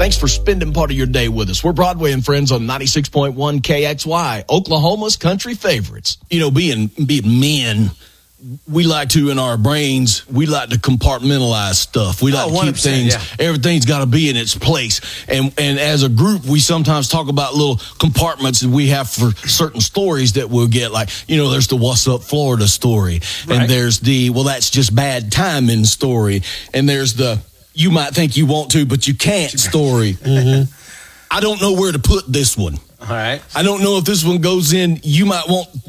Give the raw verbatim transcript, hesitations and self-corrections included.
Thanks for spending part of your day with us. We're Broadway and Friends on ninety-six point one K X Y, Oklahoma's country favorites. You know, being being men, we like to, in our brains, we like to compartmentalize stuff. We like oh, to keep things, yeah. everything's got to be in its place. And and as a group, we sometimes talk about little compartments that we have for certain stories that we'll get. Like, you know, there's the What's Up Florida story. Right. And there's the, well, that's just bad timing story. And there's the, you might think you want to, but you can't story. Mm-hmm. I don't know where to put this one. All right. I don't know if this one goes in, you might want